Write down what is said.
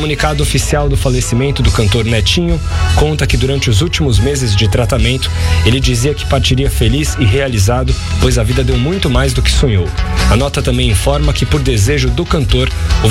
comunicado oficial do falecimento do cantor Netinho conta que durante os últimos meses de tratamento, ele dizia que partiria feliz e realizado, pois a vida deu muito mais do que sonhou. A nota também informa que, por desejo do cantor, o